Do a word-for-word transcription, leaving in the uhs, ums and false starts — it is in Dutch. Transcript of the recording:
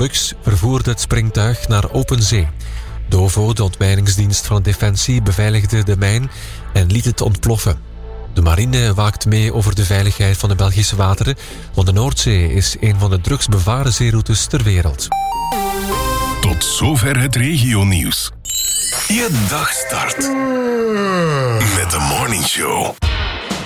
Lux vervoerde het springtuig naar open zee. De O V O, de ontmijningsdienst van Defensie, beveiligde de mijn en liet het ontploffen. De marine waakt mee over de veiligheid van de Belgische wateren, want de Noordzee is een van de drukst bevaren zeeroutes ter wereld. Tot zover het regionieuws. Je dag start met de Morning Show.